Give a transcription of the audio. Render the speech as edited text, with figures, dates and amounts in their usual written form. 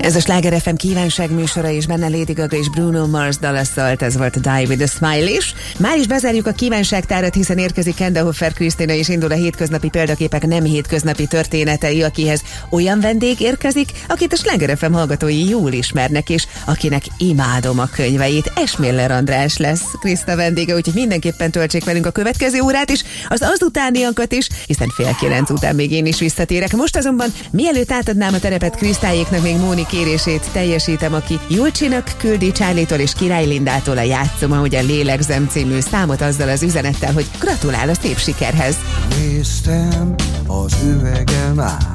Ez a Sláger FM kívánság műsora, és benne Lady Gaga és Bruno Mars dala szólt, ez volt a Die With A Smile is. Már is bezárjuk a kívánságtárat, hiszen érkezik Kendahoffer Krisztina, és indul a hétköznapi példaképek nem hétköznapi történetei, akihez olyan vendég érkezik, akit a Sláger FM hallgatói jól ismernek, és akinek imádom a könyveit. Esméller András lesz Kriszta vendége, úgyhogy mindenképpen töltsék velünk a következő órát is, az utániakat is, hiszen 8:30 után még én is visszatérek. Most azonban, mielőtt átadnám a terepet Krisztáéknak, még Móni kérését teljesítem, aki Julcsinak küldi Charlie-tól és Király Lindától a Játszom, ahogy a lélegzem című számot azzal az üzenettel, hogy gratulál a szép sikerhez. Néztem az üvegen át,